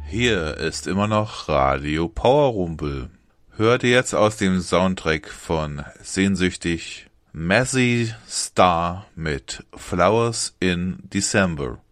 Hier ist immer noch Radio Powerrumpel. Hört ihr jetzt aus dem Soundtrack von Sehnsüchtig Mazzy Star mit Flowers in December.